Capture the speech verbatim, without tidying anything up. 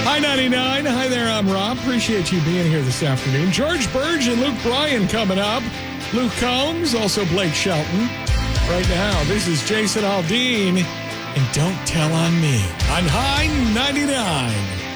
Hi, ninety-nine. Hi there, I'm Rob. Appreciate you being here this afternoon. George Burge and Luke Bryan coming up. Luke Combs, also Blake Shelton. Right now, this is Jason Aldean, and Don't Tell on Me on High ninety-nine.